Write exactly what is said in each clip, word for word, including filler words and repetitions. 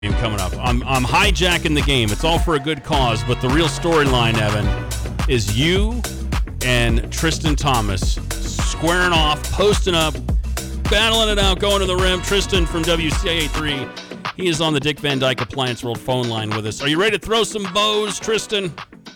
game coming up. I'm I'm hijacking the game. It's all for a good cause, but the real storyline, Evan, is you and Tristan Thomas squaring off, posting up, battling it out, going to the rim. Tristan from W C A A three. He is on the Dick Van Dyke Appliance World phone line with us. Are you ready to throw some bows, Tristan?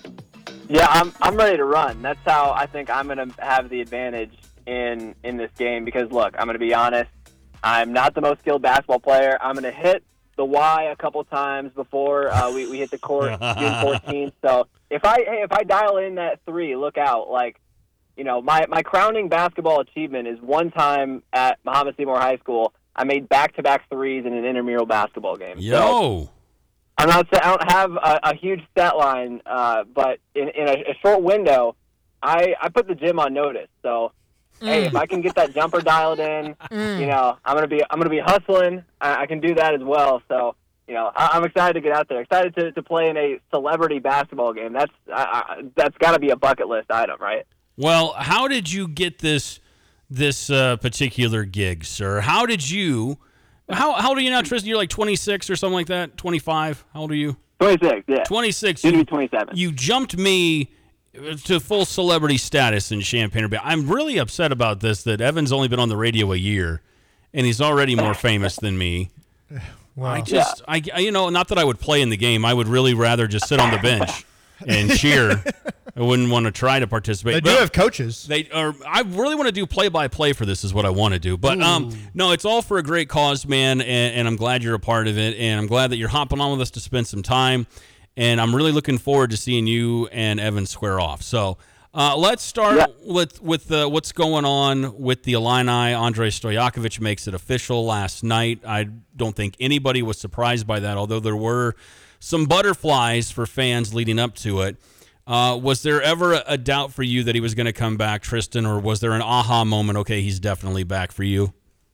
Yeah, I'm I'm ready to run. That's how I think I'm going to have the advantage in in this game because, look, I'm going to be honest. I'm not the most skilled basketball player. I'm going to hit the Y a couple times before uh, we, we hit the court June fourteenth. So if I hey, if I dial in that three, look out. Like, you know, my, my crowning basketball achievement is one time at Muhammad Seymour High School, I made back-to-back threes in an intramural basketball game. Yo! So, I'm not. I don't have a, a huge stat line, uh, but in, in a, a short window, I, I put the gym on notice. So, mm. hey, if I can get that jumper dialed in, mm. you know, I'm gonna be I'm gonna be hustling. I, I can do that as well. So, you know, I, I'm excited to get out there. Excited to, to play in a celebrity basketball game. That's I, I, that's got to be a bucket list item, right? Well, how did you get this this uh, particular gig, sir? How did you? How how old are you now, Tristan? You're like twenty-six or something like that? twenty-five? How old are you? twenty-six, yeah. twenty-six. You'd you, be twenty-seven. You jumped me to full celebrity status in Champaign. I'm really upset about this, that Evan's only been on the radio a year, and he's already more famous than me. Wow. I just, yeah. I, you know, not that I would play in the game. I would really rather just sit on the bench and cheer. I wouldn't want to try to participate. They do but have coaches. They are. I really want to do play-by-play for this is what I want to do. But um, no, it's all for a great cause, man, and, and I'm glad you're a part of it, and I'm glad that you're hopping on with us to spend some time, and I'm really looking forward to seeing you and Evan square off. So uh, let's start yeah. with, with uh, what's going on with the Illini. Andrej Stojakovic makes it official last night. I don't think anybody was surprised by that, although there were some butterflies for fans leading up to it. Uh, was there ever a, a doubt for you that he was going to come back, Tristan, or was there an aha moment, okay, he's definitely back for you?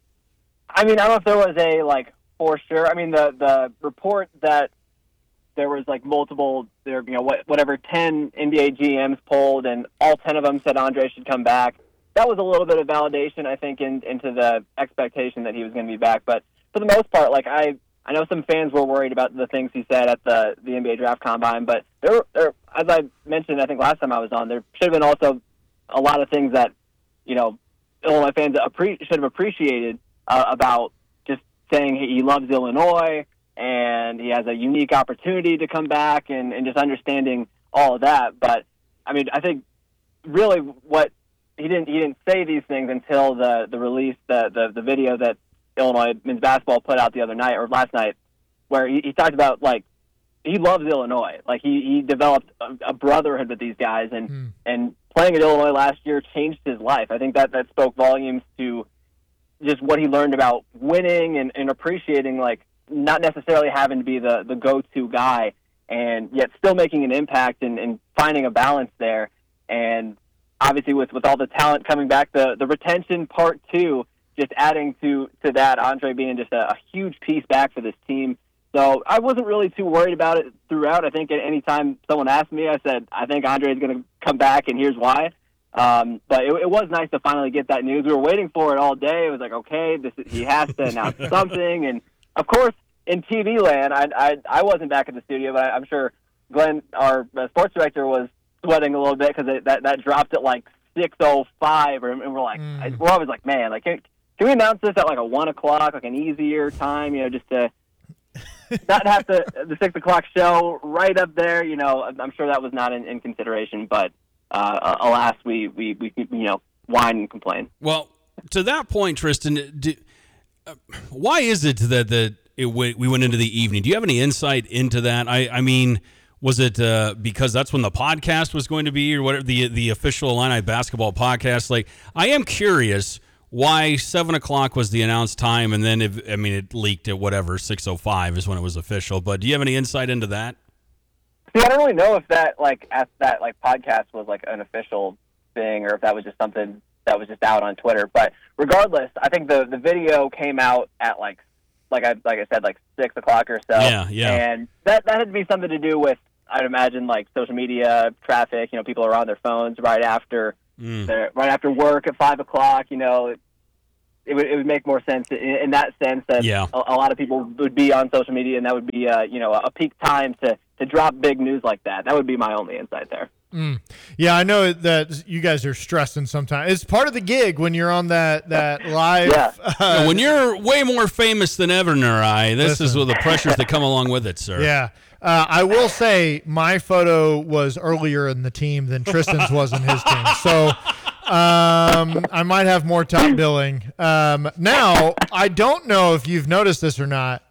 I mean, I don't know if there was a, like, for sure. I mean, the, the report that there was, like, multiple, there, you know, what, whatever, ten N B A G Ms polled, and all ten of them said Andre should come back. That was a little bit of validation, I think, in, into the expectation that he was going to be back. But for the most part, like, I... I know some fans were worried about the things he said at the, the N B A Draft Combine, but there, there, as I mentioned, I think last time I was on, there should have been also a lot of things that, you know, Illinois fans appre- should have appreciated uh, about just saying he loves Illinois and he has a unique opportunity to come back and, and just understanding all of that. But, I mean, I think really what he didn't he didn't say these things until the, the release, the, the, the video that Illinois men's basketball put out the other night or last night, where he, he talked about, like, he loves Illinois. Like, he, he developed a, a brotherhood with these guys, and mm. and playing at Illinois last year changed his life. I think that, that spoke volumes to just what he learned about winning and, and appreciating, like, not necessarily having to be the, the go-to guy, and yet still making an impact and, and finding a balance there. And obviously with, with all the talent coming back, the, the retention part two, just adding to, to that, Andre being just a, a huge piece back for this team. So I wasn't really too worried about it throughout. I think at any time someone asked me, I said, I think Andre is going to come back, and here's why. Um, but it, it was nice to finally get that news. We were waiting for it all day. It was like, okay, this is, he has to announce something. And, of course, in T V land, I, I, I wasn't back at the studio, but I, I'm sure Glenn, our uh, sports director, was sweating a little bit because that, that dropped at like six oh five, and we're like, mm. we're always like, man, like, can, can we announce this at like a one o'clock, like an easier time, you know, just to not have to, the six o'clock show right up there, you know. I'm sure that was not in, in consideration, but uh, alas, we, we, we, you know, whine and complain. Well, to that point, Tristan, do, uh, why is it that, that it w- we went into the evening? Do you have any insight into that? I, I mean, was it uh, because that's when the podcast was going to be, or whatever, the, the official Illini basketball podcast? Like, I am curious why seven o'clock was the announced time, and then, if, I mean, it leaked at whatever, six oh five is when it was official. But do you have any insight into that? See, I don't really know if that, like, at that, like, podcast was, like, an official thing, or if that was just something that was just out on Twitter. But regardless, I think the, the video came out at, like, like I like I said, like, six o'clock or so. Yeah, yeah. And that, that had to be something to do with, I'd imagine, like, social media traffic. You know, people are on their phones right after Mm. right after work at five o'clock, you know, it would, it would make more sense in, in that sense that yeah. a, a lot of people would be on social media, and that would be uh, you know a peak time to to drop big news like that. That would be my only insight there. Mm. Yeah, I know that you guys are stressing sometimes. It's part of the gig when you're on that that live. Yeah. Uh, when you're way more famous than ever, Nurai, this Listen. is with the pressures that come along with it, sir. Yeah. Uh, I will say my photo was earlier in the team than Tristan's was in his team. So um, I might have more top billing. Um, now, I don't know if you've noticed this or not,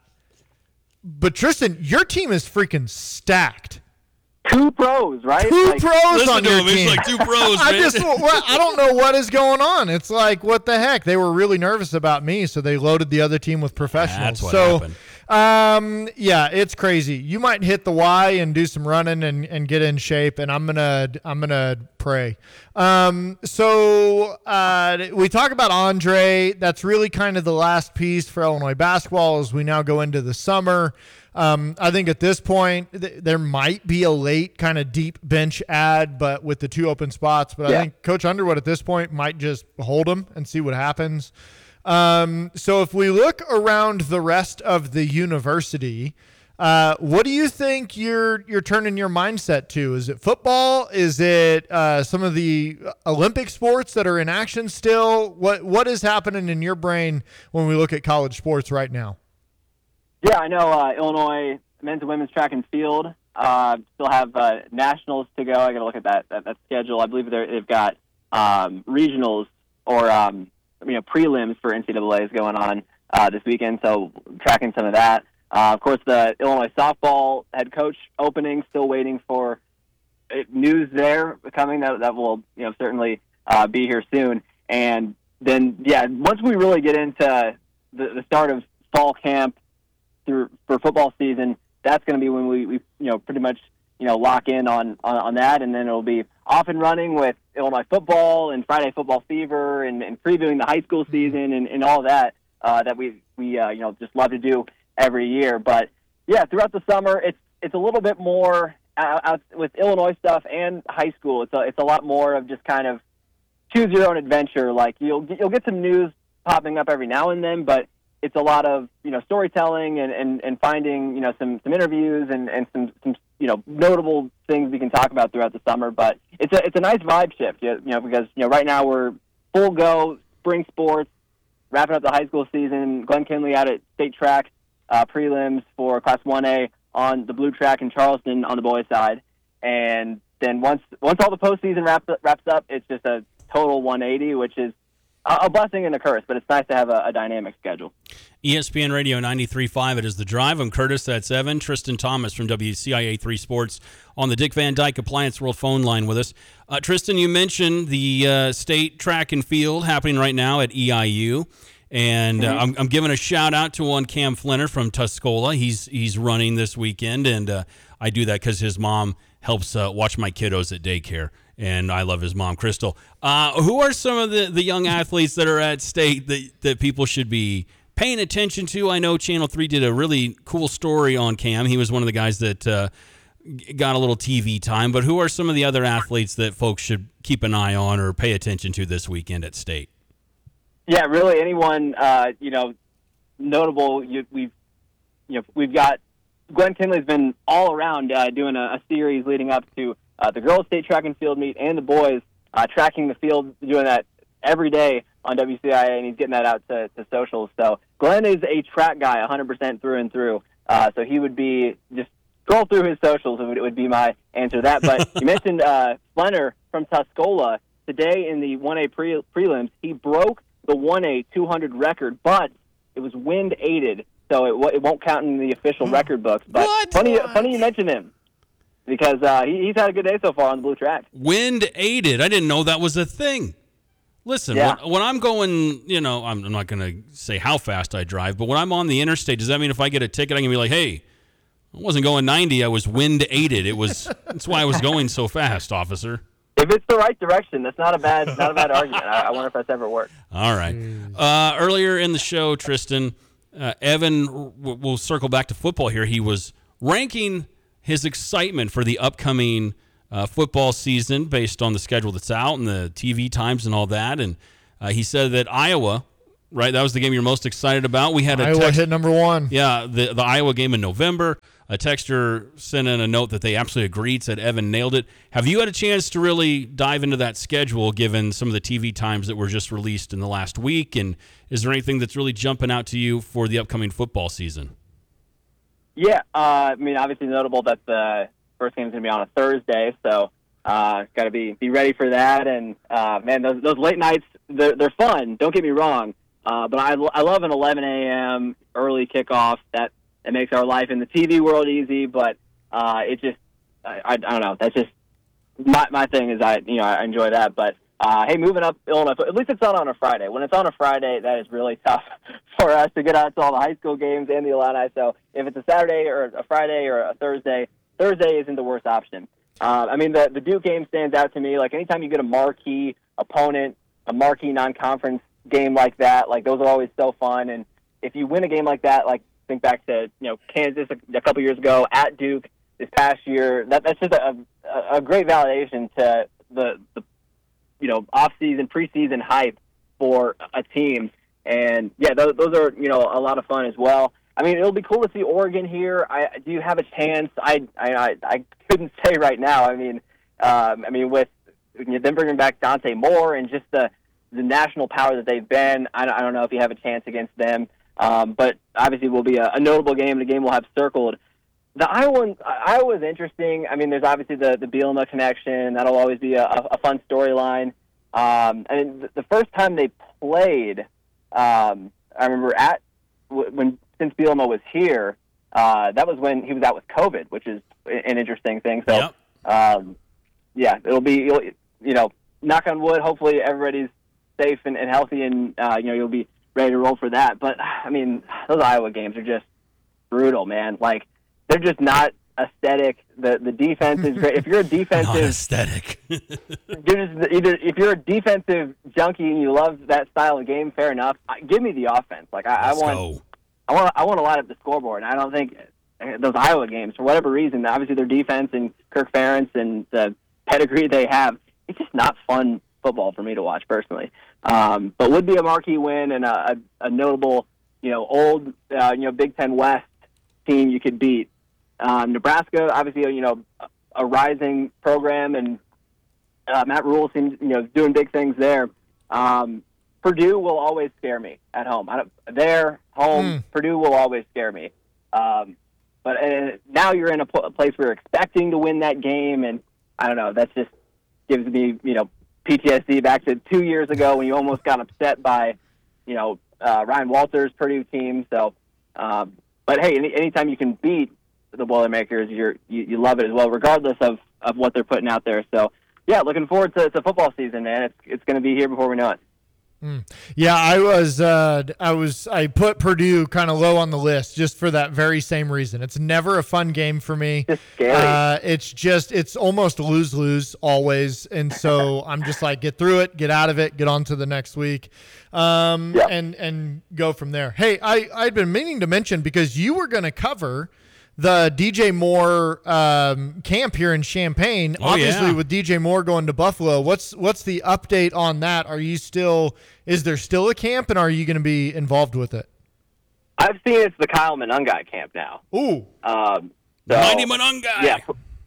but Tristan, your team is freaking stacked. Two pros, right? Two like, pros on your him, team. It's like two pros, I man. just, I don't know what is going on. It's like, what the heck? They were really nervous about me, so they loaded the other team with professionals. That's what so, happened. Um, yeah, it's crazy. You might hit the Y and do some running and, and get in shape, and I'm gonna I'm gonna pray. Um, so uh, we talk about Andre. That's really kind of the last piece for Illinois basketball as we now go into the summer. Um, I think at this point th- there might be a late kind of deep bench ad, but with the two open spots. But yeah. I think Coach Underwood at this point might just hold him and see what happens. Um, so if we look around the rest of the university, uh, what do you think you're you're turning your mindset to? Is it football? Is it uh, some of the Olympic sports that are in action still? What what is happening in your brain when we look at college sports right now? Yeah, I know uh, Illinois men's and women's track and field uh, still have uh, nationals to go. I got to look at that, that that schedule. I believe they're, they've got um, regionals or um, you know prelims for N C double A's going on uh, this weekend. So tracking some of that. Uh, of course, the Illinois softball head coach opening. Still waiting for news there coming. That that will you know certainly uh, be here soon. And then yeah, once we really get into the, the start of fall camp. Through, for football season, that's going to be when we, we, you know, pretty much, you know, lock in on, on, on that, and then it'll be off and running with Illinois football and Friday Football Fever and, and previewing the high school season and, and all that uh, that we we uh, you know just love to do every year. But yeah, throughout the summer, it's it's a little bit more out, out with Illinois stuff and high school. It's a it's a lot more of just kind of choose your own adventure. Like you'll you'll get some news popping up every now and then, but it's a lot of, you know, storytelling and, and, and finding, you know, some, some interviews and, and some, some, you know, notable things we can talk about throughout the summer. But it's a, it's a nice vibe shift, you know, because, you know, right now we're full go, spring sports, wrapping up the high school season. Glenn Kinley out at state track uh, prelims for Class one A on the blue track in Charleston on the boys' side. And then once once all the postseason wraps up, wraps up, it's just a total one eighty, which is a blessing and a curse, but it's nice to have a, a dynamic schedule. E S P N Radio ninety-three point five, it is The Drive. I'm Curtis, that's Evan. Tristan Thomas from W C I A three Sports on the Dick Van Dyke Appliance World phone line with us. Uh, Tristan, you mentioned the uh, state track and field happening right now at E I U, and mm-hmm. uh, I'm, I'm giving a shout-out to one Cam Flinner from Tuscola. He's he's running this weekend, and uh, I do that because his mom helps uh, watch my kiddos at daycare. And I love his mom, Crystal. Uh, who are some of the, the young athletes that are at state that, that people should be paying attention to? I know Channel three did a really cool story on Cam. He was one of the guys that uh, got a little T V time. But who are some of the other athletes that folks should keep an eye on or pay attention to this weekend at state? Yeah, really anyone, uh, you know, notable. You, we've, you know, we've got Glenn Kinley's been all around uh, doing a, a series leading up to Uh, the girls' state track and field meet and the boys uh, tracking the field, doing that every day on W C I A, and he's getting that out to, to socials. So Glenn is a track guy one hundred percent through and through. Uh, so he would be, just scroll through his socials, it would, it would be my answer to that. But you mentioned uh, Flenner from Tuscola. Today in the one A pre- prelims, he broke the one A two hundred record, but it was wind-aided, so it, w- it won't count in the official record books. But what? funny, What? funny you mentioned him. Because uh, he, he's had a good day so far on the blue track. Wind aided. I didn't know that was a thing. Listen, yeah. when, when I'm going, you know, I'm, I'm not going to say how fast I drive, but when I'm on the interstate, does that mean if I get a ticket, I can be like, hey, I wasn't going ninety, I was wind aided. It was that's why I was going so fast, officer. If it's the right direction, that's not a bad not a bad argument. I, I wonder if that's ever worked. All right. Uh, earlier in the show, Tristan, uh, Evan, w- we'll circle back to football here. He was ranking his excitement for the upcoming uh, football season based on the schedule that's out and the T V times and all that. And uh, he said that Iowa right? That was the game you're most excited about. We had a Iowa text, hit number one. yeah, the the Iowa game in November. A texter sent in a note that they absolutely agreed, said Evan nailed it. Have you had a chance to really dive into that schedule, given some of the T V times that were just released in the last week? And is there anything that's really jumping out to you for the upcoming football season? Yeah, uh, I mean, obviously notable that the first game is going to be on a Thursday, so uh, got to be be ready for that. And uh, man, those those late nights, they're, they're fun. Don't get me wrong, uh, but I I love an eleven a.m. early kickoff. That It makes our life in the T V world easy, but uh, it just, I, I, I don't know. That's just my my thing is I, you know, I enjoy that. But uh, hey, moving up Illinois, at least it's not on a Friday. When it's on a Friday, that is really tough for us to get out to all the high school games and the Illini. So if it's a Saturday or a Friday or a Thursday, Thursday isn't the worst option. Uh, I mean, the the Duke game stands out to me. Like anytime you get a marquee opponent, a marquee non-conference game like that, like those are always so fun. And if you win a game like that, like think back to you know Kansas a, a couple years ago at Duke this past year. That that's just a, a, a great validation to the the you know off season preseason hype for a team. And yeah, those, those are you know a lot of fun as well. I mean, it'll be cool to see Oregon here. I do you have a chance? I I I couldn't say right now. I mean, um, I mean with them bringing back Dante Moore and just the the national power that they've been. I don't, I don't know if you have a chance against them. Um, but obviously will be a, a notable game, and a game we'll have circled. The Iowa Iowa's interesting. I mean, there's obviously the, the Bielema connection. That'll always be a, a fun storyline. Um, and the first time they played, um, I remember at when since Bielema was here, uh, that was when he was out with COVID, which is an interesting thing. So, Yep. um, yeah, it'll be you know, knock on wood. Hopefully, everybody's safe and, and healthy, and uh, you know, you'll be ready to roll for that. But, I mean, those Iowa games are just brutal, man. Like, they're just not aesthetic. The the defense is great. If you're a defensive... Not aesthetic. you're just, either, if you're a defensive junkie and you love that style of game, fair enough. Give me the offense. Like, I, I Let's want... go. I want I want to light up the scoreboard, and I don't think those Iowa games, for whatever reason, obviously their defense and Kirk Ferentz and the pedigree they have, it's just not fun football for me to watch personally. Um, but would be a marquee win and a, a, a notable, you know, old, uh, you know, Big Ten West team you could beat. Um, Nebraska, obviously, you know, a rising program, and uh, Matt Rule seems, you know, doing big things there. Um, Purdue will always scare me at home. I don't, there, home, Mm. Purdue will always scare me. Um, but uh, now you're in a, p- a place where you're expecting to win that game, and I don't know, that just gives me, you know, P T S D back to two years ago when you almost got upset by, you know, uh, Ryan Walters' Purdue team. So, um, but hey, any, anytime you can beat the Boilermakers, you're, you you love it as well, regardless of, of what they're putting out there. So, yeah, looking forward to, to football season, man. It's it's going to be here before we know it. Mm. Yeah, I was, uh, I was, I put Purdue kind of low on the list just for that very same reason. It's never a fun game for me. It's scary. Uh, it's just, it's almost lose lose always, and so I'm just like, get through it, get out of it, get on to the next week, um, Yep. and and go from there. Hey, I I'd been meaning to mention because you were going to cover the D J Moore um, camp here in Champaign. Oh, Obviously, yeah. with D J Moore going to Buffalo, what's what's the update on that? Are you still is there still a camp, and are you going to be involved with it? I've seen it's the Kyle Monungai camp now. Ooh, Um, so, Mighty Monungai. yeah,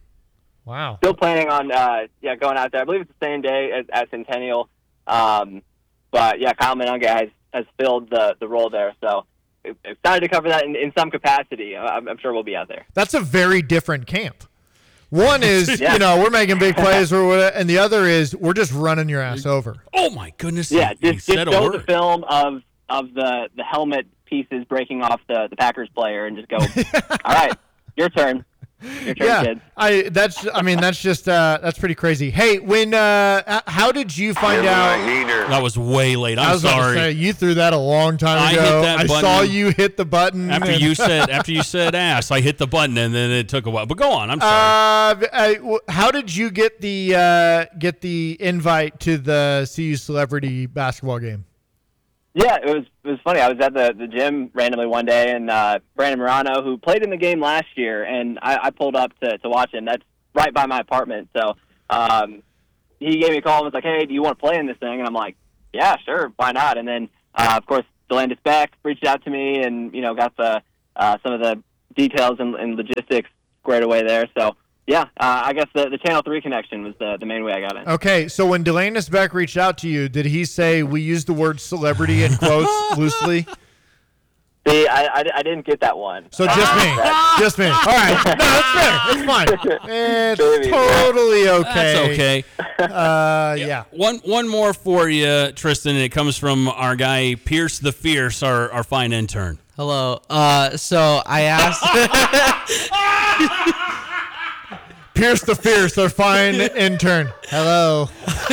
wow. still planning on uh, yeah going out there. I believe it's the same day as, as Centennial. Um, but yeah, Kyle Monungai has, has filled the, the role there. So excited to cover that in, in some capacity. I'm, I'm sure we'll be out there. That's a very different camp. One is, Yeah. you know, we're making big plays, or whatever, and the other is we're just running your ass over. Oh, my goodness. Yeah, he, he just, just said a show the word. film of of the, the helmet pieces breaking off the, the Packers player and just go, all right, your turn. Your turn, Yeah, kid. I that's I mean that's just uh, that's pretty crazy. Hey, when uh, h- how did you find out? That was way late. I'm I was about to sorry. say you threw that a long time I hit ago. that I button. saw you hit the button After and- you said after you said ass, I hit the button and then it took a while. But go on. I'm sorry. Uh, I- w- how did you get the uh, get the invite to the C U Celebrity basketball game? Yeah, it was it was funny. I was at the, the gym randomly one day, and uh, Brandon Morano, who played in the game last year, and I, I pulled up to, to watch him. That's right by my apartment. So um, he gave me a call and was like, hey, do you want to play in this thing? And I'm like, yeah, sure, why not? And then, uh, of course, Delandis Beck reached out to me and, you know, got the uh, some of the details and, and logistics squared away there. So, yeah, uh, I guess the, the Channel three connection was the, the main way I got in. Okay, so when Delandis Beck reached out to you, did he say we used the word celebrity in quotes loosely? See, I, I, I didn't get that one. So just me. Just me. All right. No, that's fair. It's fine. It's totally okay. That's okay. Uh, yeah. One one more for you, Tristan, and it comes from our guy, Pierce the Fierce, our, our fine intern. Hello. Uh, so I asked... Pierce the Fierce, our fine intern. Hello.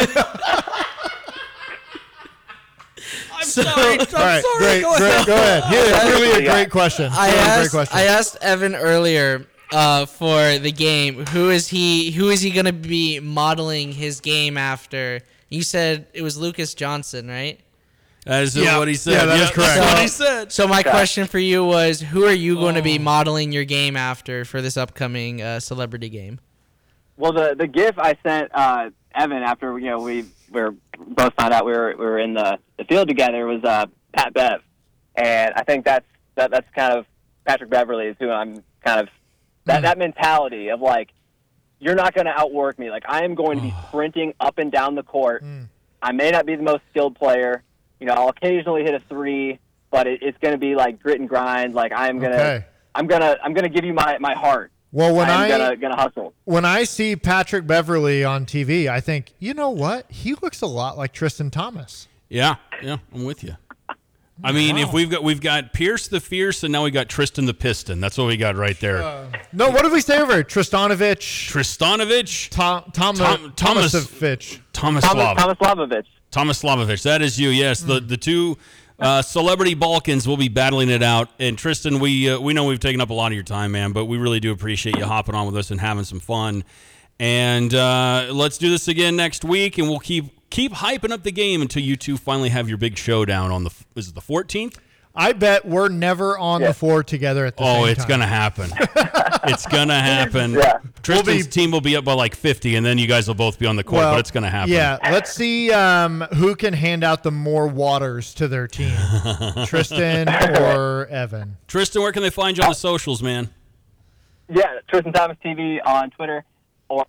I'm So- sorry. I'm All right, sorry. great, Go great, ahead. go ahead. Yeah, it's really a great question. I Really a great asked, question. I asked Evan earlier uh, for the game. Who is he? Who is he going to be modeling his game after? You said it was Lucas Johnson, right? That is Yeah. what he said. Yeah, that is Yep, correct. That's what So- he said. So my question for you was, who are you going to be modeling your game after for this upcoming uh, celebrity game? Well, the the GIF I sent uh, Evan after you know we were both found out we were we were in the, the field together was uh, Pat Bev, and I think that's that, that's kind of Patrick Beverly is who I'm kind of that Mm. that mentality of like you're not going to outwork me. Like I am going to be sprinting up and down the court. Mm. I may not be the most skilled player. You know, I'll occasionally hit a three, but it, it's going to be like grit and grind. Like I'm gonna Okay. I'm gonna I'm gonna give you my, my heart. Well, when I'm I gonna gonna hustle. when I see Patrick Beverly on T V, I think, you know what? He looks a lot like Tristan Thomas. Yeah, yeah, I'm with you. I mean, if Wow. we've got we've got Pierce the Fierce, and now we got Tristan the Piston. That's what we got right there. No, what did we say over? Tristanovich, Tristanovich, Tom, Tom, Tom- Thomas- Tomasovich. Thomas Thomas Slav. Thomas Slavovich. Thomas Slavovich. That is you. Yes, the the two uh, celebrity Balkans will be battling it out. And Tristan, we uh, we know we've taken up a lot of your time, man, but we really do appreciate you hopping on with us and having some fun. And uh, let's do this again next week, and we'll keep keep hyping up the game until you two finally have your big showdown on the is it the fourteenth? I bet we're never on Yeah. the floor together at the same Oh, time. it's gonna happen. It's gonna happen. Yeah. Tristan's We'll be- team will be up by like fifty, and then you guys will both be on the court. Well, but it's gonna happen. Yeah, let's see um, who can hand out the more waters to their team, Tristan or Evan. Tristan, where can they find you on the socials, man? Yeah, Tristan Thomas T V on Twitter. Or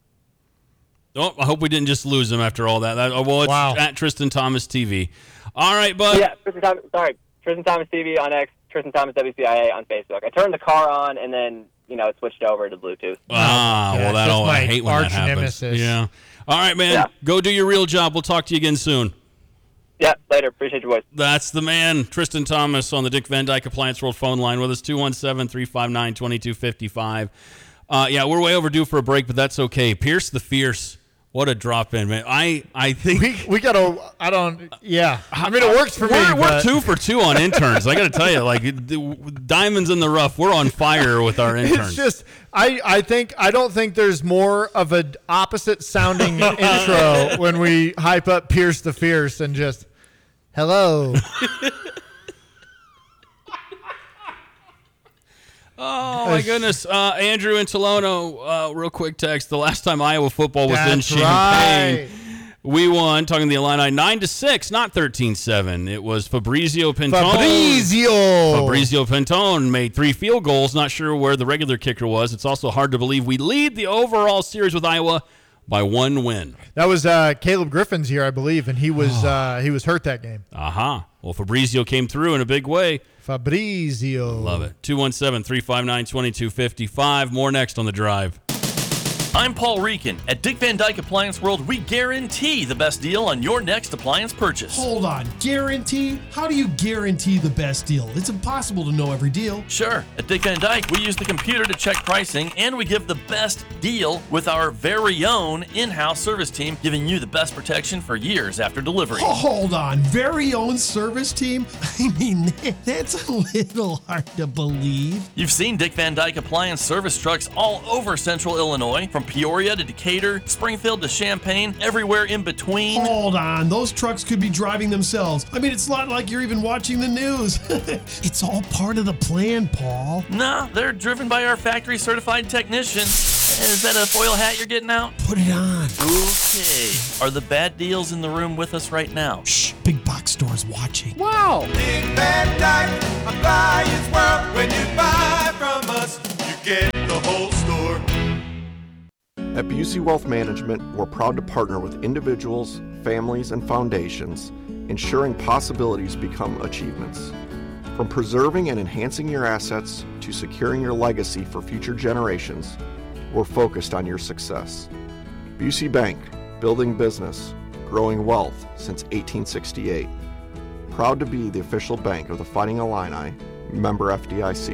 Oh, I hope we didn't just lose him after all that. that oh, well, it's Wow. at Tristan Thomas T V. All right, bud. yeah, Tristan Thomas. Sorry, Tristan Thomas T V on X. Tristan Thomas W C I A on Facebook. I turned the car on and then you know it switched over to Bluetooth. Ah, Yeah, well, that that's all I my hate when that arch happens. nemesis. Yeah. All right, man. Yeah. Go do your real job. We'll talk to you again soon. Yeah, later. Appreciate your voice. That's the man, Tristan Thomas, on the Dick Van Dyke Appliance World phone line with us, two one seven, three five nine, two two five five. Uh, yeah, we're way overdue for a break, but that's okay. Pierce the Fierce. What a drop in, man. I, I think We we gotta. I don't. Yeah, I mean it works for we're, me. we're but two for two on interns. I got to tell you, like the- diamonds in the rough. We're on fire with our interns. It's just I I think I don't think there's more of an opposite sounding intro when we hype up Pierce the Fierce and just hello. Oh my goodness, uh, Andrew in Tolono, uh, real quick text. The last time Iowa football was in That's Champaign, right. we won. Talking to the Illini, nine to six, not thirteen seven. It was Fabrizio Pintone. Fabrizio. Fabrizio Pintone made three field goals. Not sure where the regular kicker was. It's also hard to believe we lead the overall series with Iowa by one win. That was uh, Caleb Griffin's year, I believe, and he was uh, he was hurt that game. Aha. Well, Fabrizio came through in a big way. Fabrizio. Love it. two one seven, three five nine, two two five five. More next on The Drive. I'm Paul Reekin. At Dick Van Dyke Appliance World, we guarantee the best deal on your next appliance purchase. Hold on, guarantee? How do you guarantee the best deal? It's impossible to know every deal. Sure. At Dick Van Dyke, we use the computer to check pricing, and we give the best deal with our very own in-house service team, giving you the best protection for years after delivery. Oh, hold on, very own service team? I mean, that's a little hard to believe. You've seen Dick Van Dyke Appliance service trucks all over central Illinois, from Peoria to Decatur, Springfield to Champaign, everywhere in between. Hold on, those trucks could be driving themselves. I mean, it's not like you're even watching the news. It's all part of the plan, Paul. Nah, they're driven by our factory certified technicians. Is that a foil hat you're getting out? Put it on. Okay. Are the bad deals in the room with us right now? Shh, big box store's watching. Wow. Big Bad Dyke, a buyer's world. When you buy from us, you get the whole store. At Busey Wealth Management, we're proud to partner with individuals, families, and foundations, ensuring possibilities become achievements. From preserving and enhancing your assets to securing your legacy for future generations, we're focused on your success. Busey Bank, building business, growing wealth since eighteen sixty-eight. Proud to be the official bank of the Fighting Illini, member F D I C.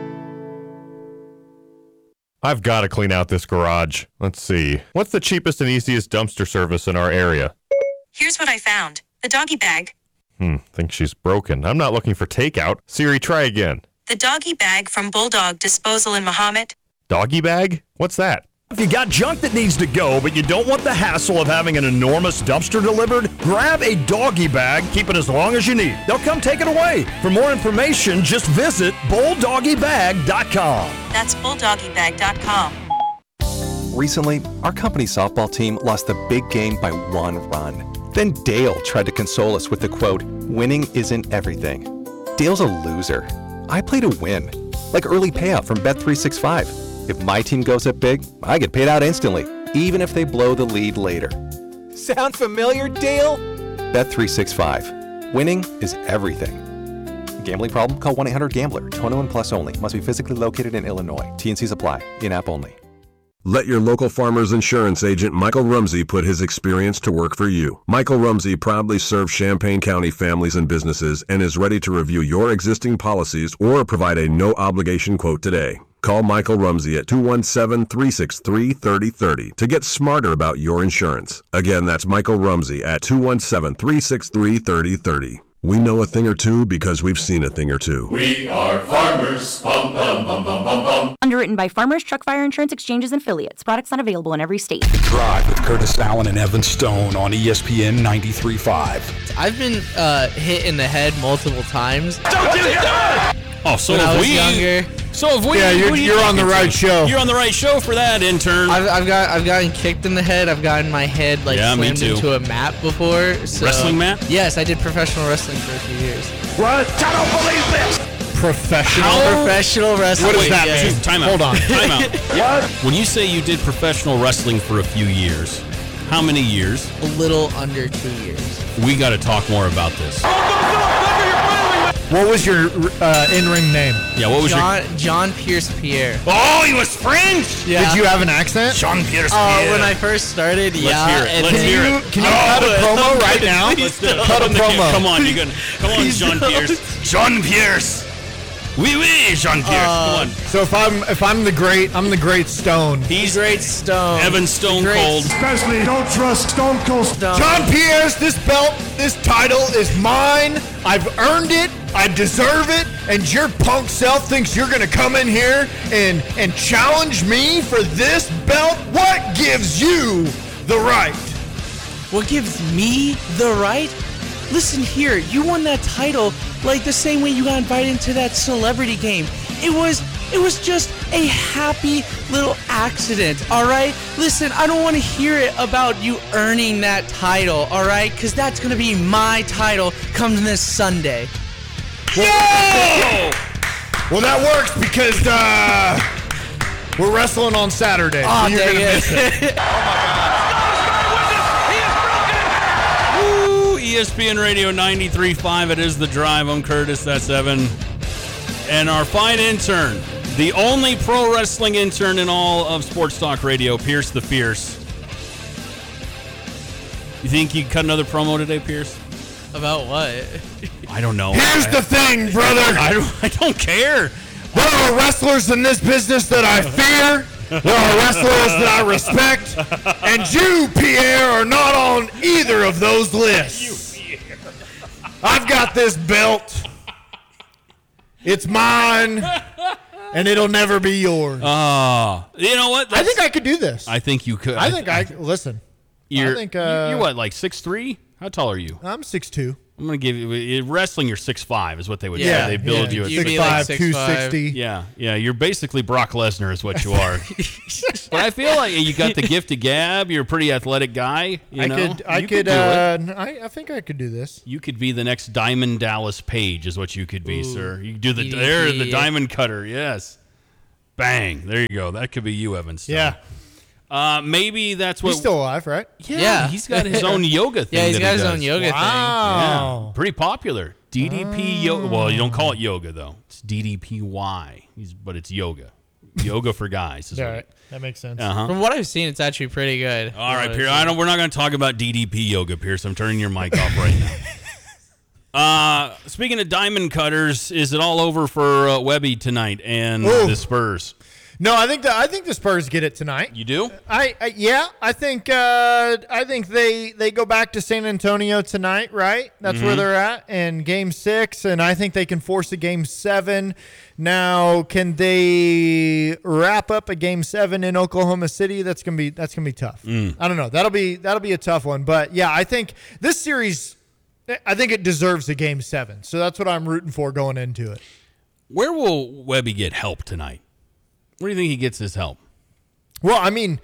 I've got to clean out this garage. Let's see. What's the cheapest and easiest dumpster service in our area? Here's what I found. The doggy bag. Hmm, think she's broken. I'm not looking for takeout. Siri, try again. The doggy bag from Bulldog Disposal in Mahomet. Doggy bag? What's that? If you got junk that needs to go, but you don't want the hassle of having an enormous dumpster delivered, grab a doggy bag, keep it as long as you need. They'll come take it away. For more information, just visit bulldoggy bag dot com. That's bulldoggy bag dot com. Recently, our company's softball team lost the big game by one run. Then Dale tried to console us with the quote, "Winning isn't everything." Dale's a loser. I play to win, like early payout from Bet three sixty-five. If my team goes up big, I get paid out instantly, even if they blow the lead later. Sound familiar, Dale? Bet three sixty-five. Winning is everything. Gambling problem? Call one eight hundred gambler. twenty-one plus only. Must be physically located in Illinois. T and Cs apply. In-app only. Let your local Farmers Insurance agent Michael Rumsey put his experience to work for you. Michael Rumsey proudly serves Champaign County families and businesses and is ready to review your existing policies or provide a no-obligation quote today. Call Michael Rumsey at two one seven, three six three, three zero three zero to get smarter about your insurance. Again, that's Michael Rumsey at two one seven, three six three, three zero three zero. We know a thing or two because we've seen a thing or two. We are farmers. Bum, bum, bum, bum, bum, bum. Underwritten by Farmers Truck Fire Insurance Exchanges and Affiliates. Products not available in every state. The Drive with Curtis Allen and Evan Stone on E S P N ninety-three point five. I've been uh, hit in the head multiple times. Don't do that! Oh, so when if I was we, younger. So if we, yeah, you're, we, you're on the right show. You're on the right show for that, intern. I've, I've got I've gotten kicked in the head. I've gotten my head like yeah, slammed into a mat before. So, wrestling mat? Yes, I did professional wrestling for a few years. What? I don't believe this. Professional. How? Professional wrestling. What does that yes. mean? Time out. Hold on. Time out. What? When you say you did professional wrestling for a few years, how many years? A little under two years. We got to talk more about this. What was your uh, in-ring name? Yeah, what was John, your... John Pierce Pierre. Oh, he was French? Yeah. Did you have an accent? John Pierce Uh, Pierre. when I first started, Let's yeah. hear it. and Let's then- hear you, it. Can you Oh, cut a promo right now? Let's do it. Cut a promo. Come on, you can. Come on, John Pierce. John Pierce. Oui, oui, Jean Pierce. Uh, Come on. So if I'm if I'm the great, I'm the great Stone. He's Great Stone. Evan Stone Great Cold. Especially don't trust Stone Cold Stone. John Pierce, this belt, this title is mine. I've earned it. I deserve it. And your punk self thinks you're gonna come in here and and challenge me for this belt? What gives you the right? What gives me the right? Listen here, you won that title like the same way you got invited into that celebrity game. It was it was just a happy little accident, all right? Listen, I don't want to hear it about you earning that title, all right? Because that's going to be my title come this Sunday. Well, well that works because uh, we're wrestling on Saturday. Oh, so you're dang gonna it. miss it. E S P N Radio ninety-three point five. It is The Drive. I'm Curtis. That's Evan. And our fine intern, the only pro wrestling intern in all of Sports Talk Radio, Pierce the Fierce. You think you cut another promo today, Pierce? About what? I don't know. Here's I, the thing, brother. I don't, I don't care. There are wrestlers in this business that I fear. There are wrestlers that I respect. And you, Pierre, are not on either of those lists. I've got this belt. It's mine. And it'll never be yours. Oh, uh, you know what? That's, I think I could do this. I think you could. I think I, listen. You're, I think, uh, you're what, like six three? How tall are you? I'm six two. I'm gonna give you wrestling. You're six five is what they would Yeah, say. They build yeah. you at You'd six be five. like six two five. sixty. Yeah, yeah. You're basically Brock Lesnar is what you are. But I feel like you got the gift of gab. You're a pretty athletic guy. You I know? could, I You could, do it. uh, I, I think I could do this. You could be the next Diamond Dallas Page, is what you could be, Ooh, sir. You could do the D D P, there, the yeah. diamond cutter. Yes, bang. There you go. That could be you, Evan Stone. Yeah. Uh, maybe that's what. He's still alive, right? yeah, Yeah. he's got his own yoga thing. Yeah, he's that got he his does. own yoga thing. Wow. Yeah, pretty popular. D D P yoga. Well, you don't call it yoga though. It's D D P Y. He's, but it's yoga. Yoga for guys. Is All what right. That makes sense. Uh huh. From what I've seen, it's actually pretty good. All right, Pierce. I don't. We're not going to talk about D D P yoga, Pierce. I'm turning your mic off right now. Uh, speaking of diamond cutters, is it all over for uh, Webby tonight and Ooh. the Spurs? No, I think the I think the Spurs get it tonight. You do? I, I yeah, I think uh, I think they they go back to San Antonio tonight, right? That's where they're at in Game Six, and I think they can force a Game Seven. Now, can they wrap up a Game Seven in Oklahoma City? That's gonna be that's gonna be tough. I don't know. That'll be that'll be a tough one, but yeah, I think this series, I think it deserves a Game Seven. So that's what I'm rooting for going into it. Where will Webby get help tonight? Where do you think he gets his help? Well, I mean,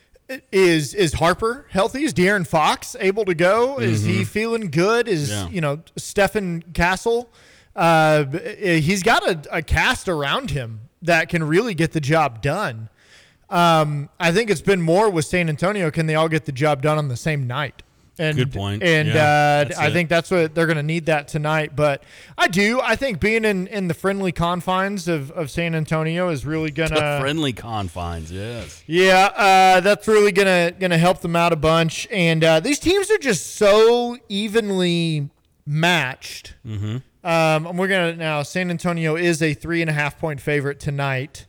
is is Harper healthy? Is De'Aaron Fox able to go? Is he feeling good? Is Yeah. you know Stephen Castle? Uh, he's got a, a cast around him that can really get the job done. Um, I think it's been more with San Antonio. Can they all get the job done on the same night? And, Good point. And Yeah, uh, that's I it. think that's what they're going to need that tonight. But I do. I think being in, in the friendly confines of, of San Antonio is really going The to friendly confines, yes. yeah, uh, that's really gonna gonna help them out a bunch. And uh, these teams are just so evenly matched. Mm-hmm. Um, and we're gonna now. San Antonio is a three and a half point favorite tonight.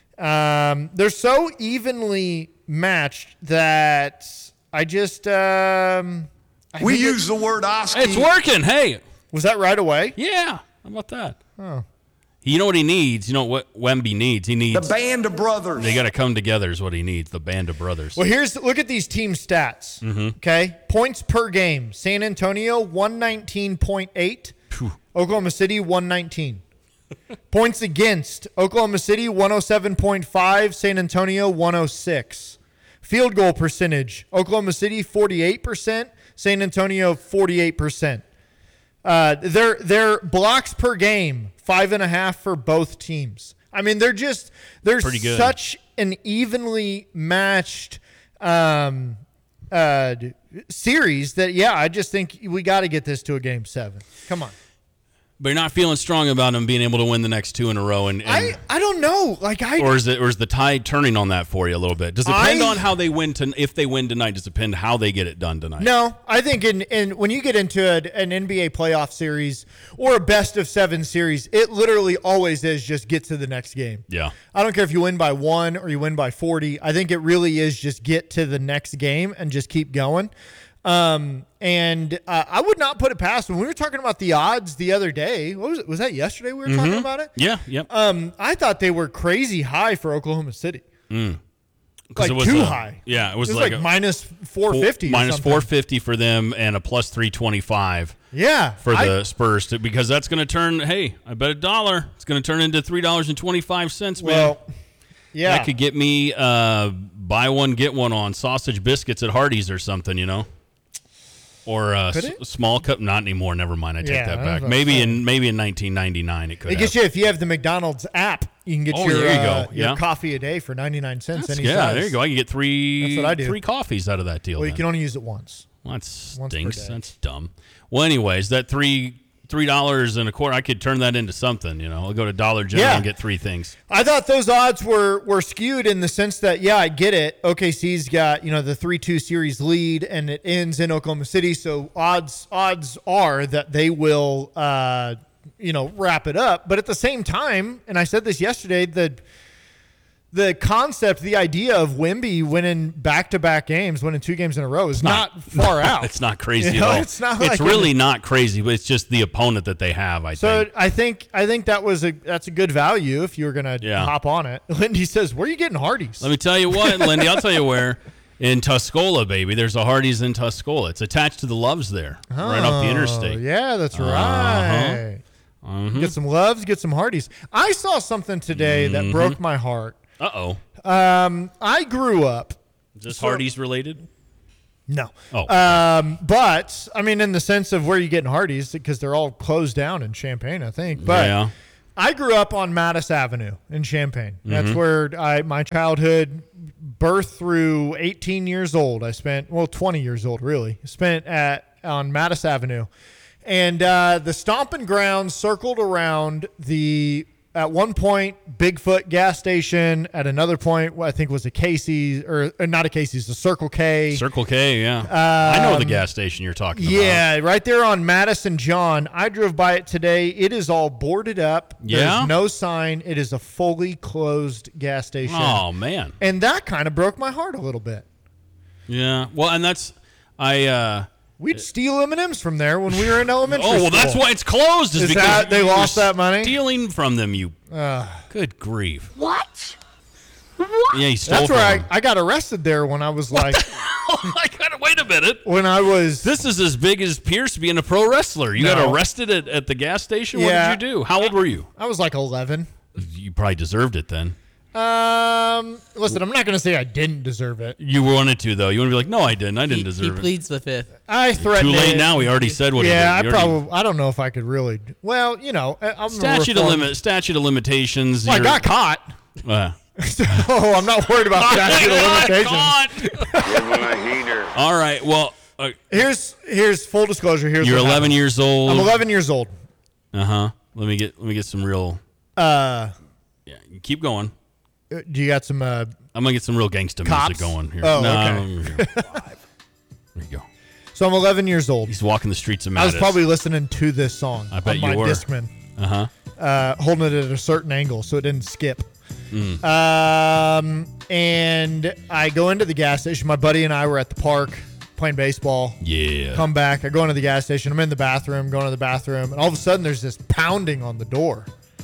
Um, they're so evenly matched that I just um, I We think it- use the word Oski. It's working. Hey, was that right away? yeah. How about that? Oh, You know what he needs? You know what Wemby needs? He needs. The band of brothers. They got to come together is what he needs. The band of brothers. well, here's look at these team stats. Mhm. Okay, points per game: San Antonio one nineteen point eight, Oklahoma City one nineteen. Points against: Oklahoma City one oh seven point five, San Antonio one oh six. Field goal percentage: Oklahoma City forty-eight percent, San Antonio forty-eight percent. Uh, their their blocks per game five and a half for both teams. I mean, they're just there's Pretty good. such an evenly matched um, uh, series that yeah, I just think we got to get this to a game seven. Come on. But you're not feeling strong about him being able to win the next two in a row, and, and I, I don't know. Like I or is it or is the tide turning on that for you a little bit? Does it depend I- on how they win to if they win tonight? Does it depend how they get it done tonight? No, I think in, in when you get into a, an N B A playoff series or a best of seven series, it literally always is just get to the next game. Yeah. I don't care if you win by one or you win by forty. I think it really is just get to the next game and just keep going. Um, and uh, I would not put it past when we were talking about the odds the other day. What was it? Was that yesterday we were talking Mhm. about it? Yeah. Yep. Um, I thought they were crazy high for Oklahoma City. Mm. 'Cause Like it was too a- high. Yeah, it was, It was like, like a- minus four fifty or minus something. four fifty for them, and a plus three twenty five. Yeah, for I- the Spurs to, because that's going to turn. Hey, I bet a dollar. It's going to turn into three dollars and twenty five cents, man. Well, yeah. that could get me uh, buy one get one on sausage biscuits at Hardee's or something, you know. Or a Could s- it? small cup. Not anymore. Never mind. I take Yeah, that I was back. about to Maybe say. in maybe in nineteen ninety-nine it could. It gets have. you if you have the McDonald's app. You can get Oh, your, there you uh, go. your Yeah. coffee a day for ninety-nine cents. That's- Any yeah, size. there you go. I can get three. That's what I do. Three coffees out of that deal. Well, you then. can only use it once. Well, that Once per stinks. day. That's dumb. Well, anyways, that three three dollars and a quarter, I could turn that into something. You know, I'll go to Dollar General Yeah. and get three things. I thought those odds were were skewed in the sense that, yeah, I get it. O K C's got, you know, the three two series lead and it ends in Oklahoma City. So odds odds are that they will, uh, you know, wrap it up. But at the same time, and I said this yesterday, the the concept, the idea of Wemby winning back-to-back games, winning two games in a row is not, far out. It's not crazy You know, at all. it's not It's like really an- not crazy, but it's just the opponent that they have. I So think. I think I think that was a that's a good value if you were gonna Yeah. hop on it. Lindy says, "Where are you getting Hardee's?" Let me tell you what, Lindy. I'll tell you where. In Tuscola, baby. There's a Hardee's in Tuscola. It's attached to the Loves there, right off the interstate. Oh, yeah, that's Uh-huh. right. Mhm. Get some Loves, get some Hardee's. I saw something today that Mhm. broke my heart. Uh-oh. Um, I grew up. Is this so- Hardee's related? No. Oh. Um, but I mean, in the sense of where you getting Hardee's, because they're all closed down in Champaign, I think. But Yeah. I grew up on Mattis Avenue in Champaign. That's Mhm. where I my childhood, birth through eighteen years old. I spent well twenty years old really. Spent at on Mattis Avenue, and uh, the stomping grounds circled around the. At one point, Bigfoot gas station. At another point, what I think was a Casey's, or, or not a Casey's, a Circle K. Circle K, yeah. I know the Um, gas station you're talking about. Yeah, right there on Madison John. I drove by it today. It is all boarded up. Yeah? There's no sign. It is a fully closed gas station. Oh, man. And that kind of broke my heart a little bit. Yeah. Well, and that's I. uh We'd steal M and M's from there when we were in elementary Oh, well, school. that's why it's closed. Is, Is because that they you were lost that money? Stealing from them, you. Uh, Good grief. What? Yeah, he stole That's from where I, them. I got arrested there when I was like. I gotta wait a minute. When I was. This is as big as Pierce being a pro wrestler. You No. got arrested at, at the gas station? Yeah. What did you do? How old were you? I was like eleven. You probably deserved it then. Um, listen, I'm not going to say I didn't deserve it. You wanted to, though. You want to be like, no, I didn't. I didn't He deserve it. pleads the fifth. I threatened. Too late it. now. We already said what Yeah, he did. I You already- probably. I don't know if I could really. Well, you know, I- I'm a Statute of reformed- limit. Statute of limitations. Well, I you're- got caught. Uh, Oh, I'm not worried about statute of limitations. all right. Well, uh, Here's here's full disclosure. Here's you're what eleven happened. years old. I'm eleven years old. Uh huh. Let me get. Let me get some real. Uh, Yeah. Keep going. uh, do you got some? Uh, I'm gonna get some real gangsta Cops? music going here. Oh, No, okay. There you go. so I'm eleven years old. He's walking the streets of Mattis. I was probably listening to this song I bet on you my were. Discman, Uh huh. uh, holding it at a certain angle so it didn't skip. Mm. Um, and I go into the gas station. My buddy and I were at the park playing baseball. Yeah. Come back. I go into the gas station. I'm in the bathroom, going to the bathroom, and all of a sudden there's this pounding on the door.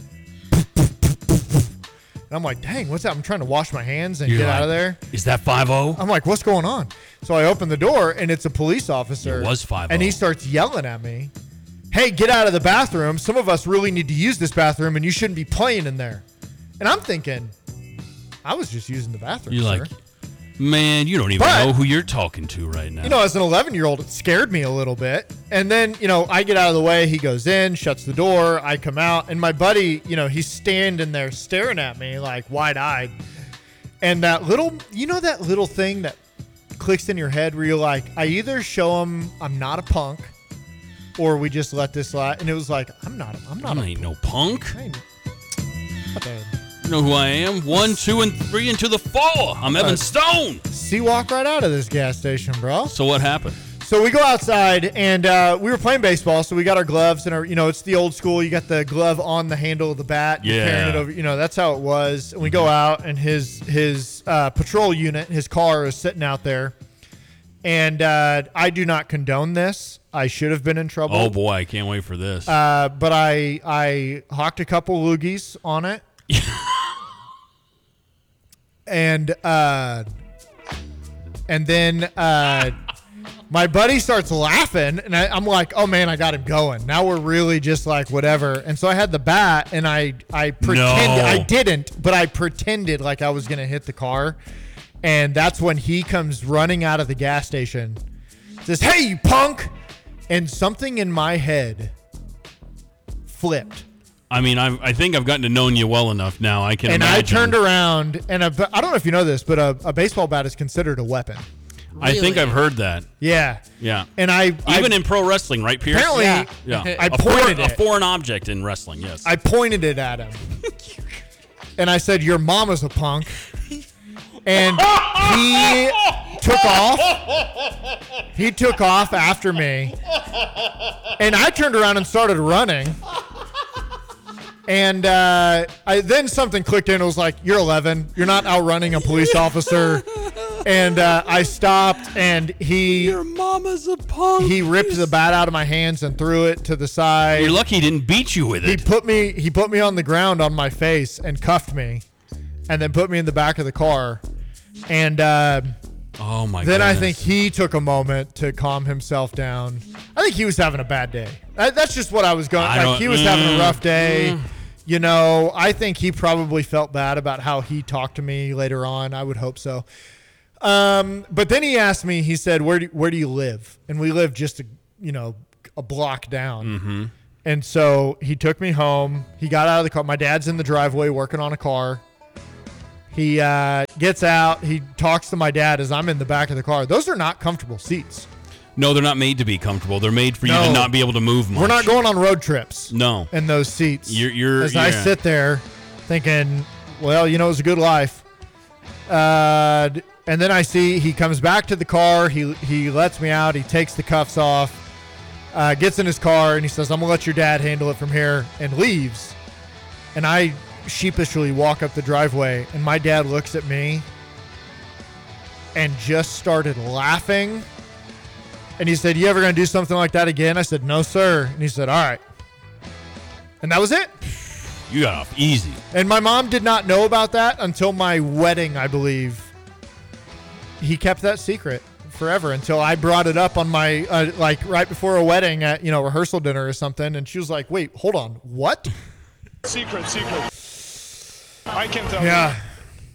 And I'm like, dang, what's that? I'm trying to wash my hands and You're get like, out of there. Is that five oh? I'm like, what's going on? So I open the door, and it's a police officer. It was five oh. And he starts yelling at me, hey, get out of the bathroom. Some of us really need to use this bathroom, and you shouldn't be playing in there. And I'm thinking, I was just using the bathroom, You're sir. like, man, you don't even But- know who you're talking to right now. You know, as an eleven-year-old, it scared me a little bit. And then, you know, I get out of the way. He goes in, shuts the door. I come out. And my buddy, you know, he's standing there staring at me like wide-eyed. And that little, you know that little thing that clicks in your head where you're like, I either show him I'm not a punk or we just let this slide. And it was like, I'm not, I'm not I a ain't no punk. I ain't- what the- You know who I am? One, two, and three into the four. I'm Evan Uh, Stone. See, walk right out of this gas station, bro. So what happened? So we go outside, and uh, we were playing baseball. So we got our gloves, and our, you know, it's the old school. You got the glove on the handle of the bat. You're Yeah. carrying it over. You know, that's how it was. And we go out, and his his uh, patrol unit, his car is sitting out there. And uh, I do not condone this. I should have been in trouble. Oh boy, I can't wait for this. Uh, but I I hawked a couple loogies on it. and uh, and then uh, my buddy starts laughing, and I, I'm like, "Oh man, I got him going." Now we're really just like whatever. And so I had the bat, and I I pretended No. I didn't, but I pretended like I was gonna hit the car. And that's when he comes running out of the gas station, says, "Hey, you punk!" And something in my head flipped. I mean, I I think I've gotten to know you well enough now. I can And imagine. I turned around, and a, I don't know if you know this, but a, a baseball bat is considered a weapon. I think I've heard that. Yeah. Yeah. And I Even I, in pro wrestling, right, Pierce? Apparently- yeah. Yeah. yeah. I a pointed foreign, it. a foreign object in wrestling. Yes. I pointed it at him. And I said, "Your mama's a punk." And he took off. He took off after me. And I turned around and started running. And uh, I then something clicked in. It was like, "You're eleven. You're not outrunning a police officer." And uh, I stopped, and he Your mama's a punk. he ripped the bat out of my hands and threw it to the side. You're lucky he didn't beat you with He it. put me he put me on the ground on my face and cuffed me, and then put me in the back of the car. And uh, Oh, my Then goodness. I think he took a moment to calm himself down. I think he was having a bad day. That- That's just what I was going. I Like don't- he was having mm, a rough day. mm. You know, I think he probably felt bad about how he talked to me later on. I would hope so. Um, but then he asked me. He said, "Where do where do you live?" And we live just a you know a block down. Mm-hmm. And so he took me home. He got out of the car. My dad's in the driveway working on a car. He uh, gets out. He talks to my dad as I'm in the back of the car. Those are not comfortable seats. No, they're not made to be comfortable. They're made for you No. to not be able to move much. We're not going on road trips. No. In those seats. You're, you're, As I yeah. sit there thinking, well, you know, it was a good life. Uh, d- and then I see he comes back to the car. He he lets me out. He takes the cuffs off, uh, gets in his car, and he says, I'm going to let your dad handle it from here, and leaves. And I sheepishly walk up the driveway, and my dad looks at me and just started laughing. And he said, you ever going to do something like that again? I said, no, sir. And he said, all right. And that was it. You got off easy. And my mom did not know about that until my wedding, I believe. He kept that secret forever until I brought it up on my, uh, like, right before a wedding at, you know, rehearsal dinner or something. And she was like, wait, hold on. What? Secret, secret. I can tell Yeah. you.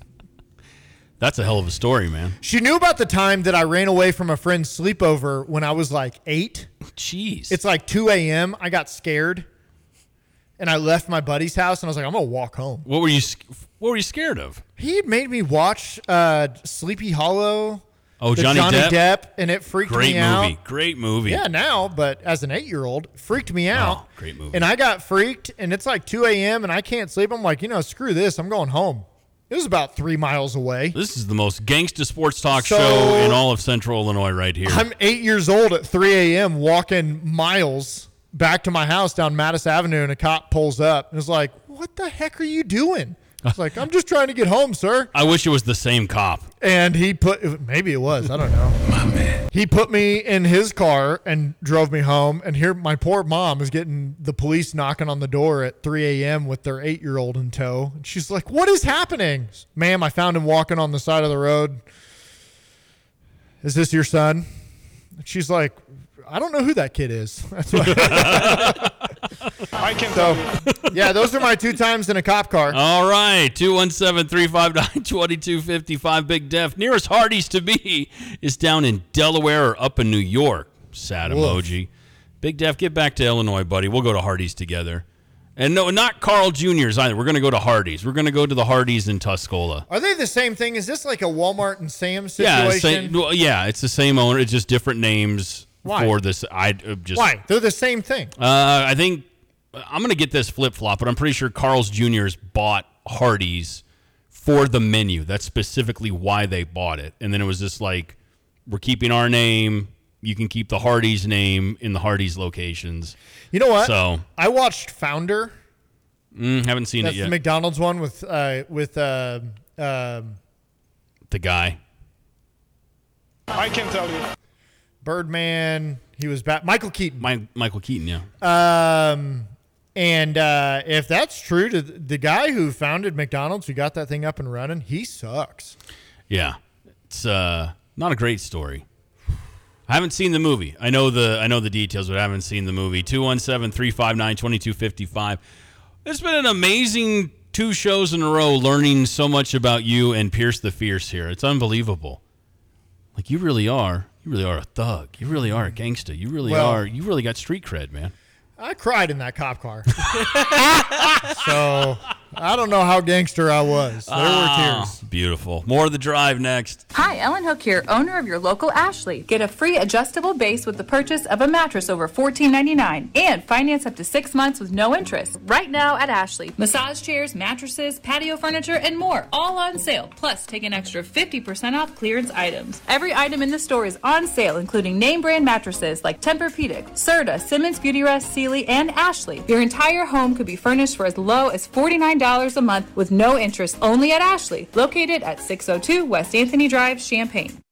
That's a hell of a story, man. She knew about the time that I ran away from a friend's sleepover when I was like eight. Jeez. It's like two a.m. I got scared. And I left my buddy's house, and I was like, I'm going to walk home. What were you sc- What were you scared of? He made me watch uh, Sleepy Hollow. Oh, the Johnny Depp? and it freaked Great me out. movie. Great movie. Yeah, now, but as an eight-year-old, freaked me out. Oh, great movie. And I got freaked, and it's like two a.m., and I can't sleep. I'm like, you know, screw this. I'm going home. It was about three miles away. This is the most gangsta sports talk So- show in all of Central Illinois right here. I'm eight years old at three a.m. walking miles back to my house down Mattis Avenue, and a cop pulls up and is like, what the heck are you doing? I was like, I'm just trying to get home, sir. I wish it was the same cop. And he put, maybe it was, I don't know. My man. He put me in his car and drove me home. And here, my poor mom is getting the police knocking on the door at three a.m. with their eight-year-old in tow. And she's like, what is happening? Ma'am, I found him walking on the side of the road. Is this your son? And she's like, I don't know who that kid is. That's what I can so, tell you. yeah, those are my two times in a cop car. All right, two one seven, three five nine, two two five five, Big Def. Nearest Hardee's to me is down in Delaware or up in New York. Sad Woof. emoji. Big Def, get back to Illinois, buddy. We'll go to Hardee's together. And no, not Carl Junior's either. We're going to go to Hardee's. We're going to go to the Hardee's in Tuscola. Are they the same thing? Is this like a Walmart and Sam's Yeah, situation? same, well, yeah, it's the same owner. It's just different names Why? for this. I uh, just Why? They're the same thing. Uh, I think I'm going to get this flip flop, but I'm pretty sure Carl's Junior's bought Hardee's for the menu. That's specifically why they bought it. And then it was just like, we're keeping our name. You can keep the Hardee's name in the Hardee's locations. You know what? So I watched Founder. mm, haven't seen That's it yet. the McDonald's one with uh, with uh, um, the guy. I can tell you. Birdman. He was back. Michael Keaton. My, Michael Keaton, yeah. Um, and uh, if that's true, to the, the guy who founded McDonald's, who got that thing up and running, he sucks. Yeah, it's uh, not a great story. I haven't seen the movie. I know the I know the details, but I haven't seen the movie. two one seven, three five nine, two two five five. It's been an amazing two shows in a row learning so much about you and Pierce the Fierce here. It's unbelievable. Like, you really are. You really are a thug. You really are a gangster. You really Well- are. You really got street cred, man. I cried in that cop car. So I don't know how gangster I was. There Ah, were tears. Beautiful. More of The Drive next. Hi, Ellen Hook here, owner of your local Ashley. Get a free adjustable base with the purchase of a mattress over fourteen ninety-nine and finance up to six months with no interest. Right now at Ashley. Massage chairs, mattresses, patio furniture, and more, all on sale. Plus, take an extra fifty percent off clearance items. Every item in the store is on sale, including name brand mattresses like Tempur-Pedic, Serta, Simmons Beauty Rest, Sealy, and Ashley. Your entire home could be furnished for as low as forty-nine dollars a month with no interest, only at Ashley, located at six oh two West Anthony Drive, Champaign.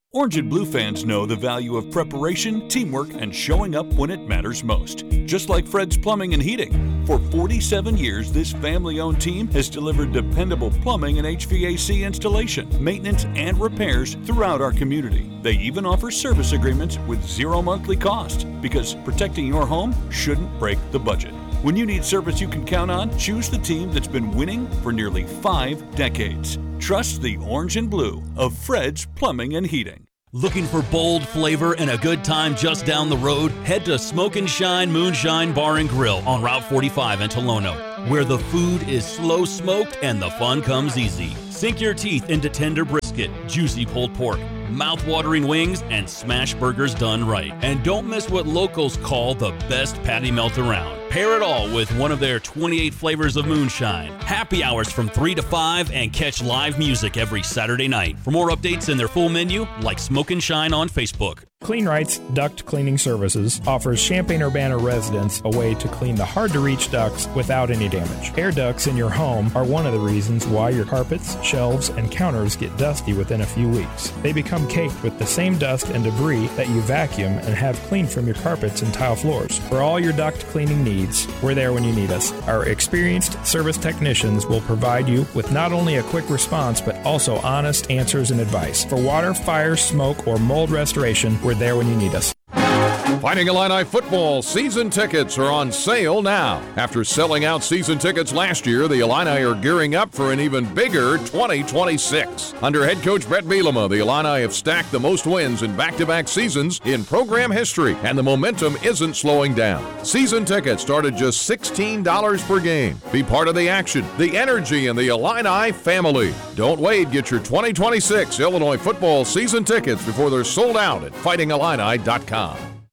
Orange and Blue fans know the value of preparation, teamwork, and showing up when it matters most. Just like Fred's Plumbing and Heating. For forty-seven years, this family-owned team has delivered dependable plumbing and H V A C installation, maintenance, and repairs throughout our community. They even offer service agreements with zero monthly cost, because protecting your home shouldn't break the budget. When you need service you can count on, choose the team that's been winning for nearly five decades. Trust the Orange and Blue of Fred's Plumbing and Heating. Looking for bold flavor and a good time just down the road? Head to Smoke and Shine Moonshine Bar and Grill on Route forty-five in Tolono, where the food is slow smoked and the fun comes easy. Sink your teeth into tender brisket, juicy pulled pork, mouth-watering wings, and smash burgers done right. And don't miss what locals call the best patty melt around. Pair it all with one of their twenty-eight flavors of moonshine. Happy hours from three to five and catch live music every Saturday night. For more updates and their full menu, like Smoke and Shine on Facebook. CleanRight's Duct Cleaning Services offers Champaign-Urbana residents a way to clean the hard-to-reach ducts without any damage. Air ducts in your home are one of the reasons why your carpets, shelves, and counters get dusty within a few weeks. They become caked with the same dust and debris that you vacuum and have cleaned from your carpets and tile floors. For all your duct cleaning needs, we're there when you need us. Our experienced service technicians will provide you with not only a quick response, but also honest answers and advice. For water, fire, smoke, or mold restoration, we're there when you need us. Fighting Illini football season tickets are on sale now. After selling out season tickets last year, the Illini are gearing up for an even bigger twenty twenty-six. Under head coach Brett Bielema, the Illini have stacked the most wins in back-to-back seasons in program history, and the momentum isn't slowing down. Season tickets start at just sixteen dollars per game. Be part of the action, the energy, and the Illini family. Don't wait. Get your twenty twenty-six Illinois football season tickets before they're sold out at fighting illini dot com.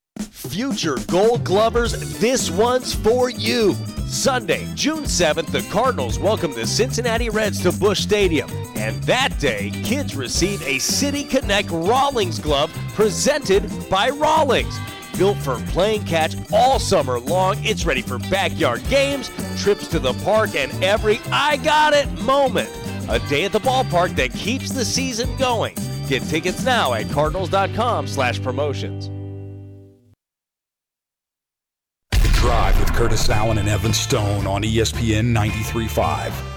Future Gold Glovers, this one's for you. Sunday, June seventh, the Cardinals welcome the Cincinnati Reds to Busch Stadium. And that day, kids receive a City Connect Rawlings glove presented by Rawlings. Built for playing catch all summer long, it's ready for backyard games, trips to the park, and every I got it moment. A day at the ballpark that keeps the season going. Get tickets now at cardinals dot com slash promotions. Drive with Curtis Allen and Evan Stone on E S P N ninety-three point five.